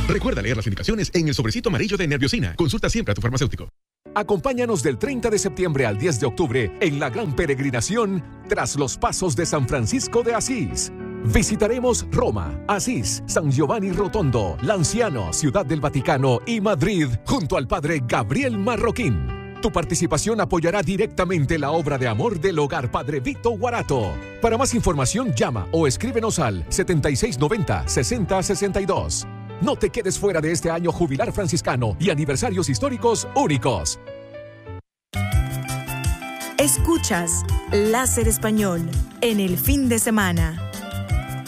Recuerda leer las indicaciones en el sobrecito amarillo de Nerviosina. Consulta siempre a tu farmacéutico. Acompáñanos del 30 de septiembre al 10 de octubre en la gran peregrinación Tras los Pasos de San Francisco de Asís. Visitaremos Roma, Asís, San Giovanni Rotondo, Lanciano, Ciudad del Vaticano y Madrid junto al padre Gabriel Marroquín. Tu participación apoyará directamente la obra de amor del Hogar Padre Vito Guarato. Para más información llama o escríbenos al 7690-6062. No te quedes fuera de este año jubilar franciscano y aniversarios históricos únicos. Escuchas Láser Español en el fin de semana.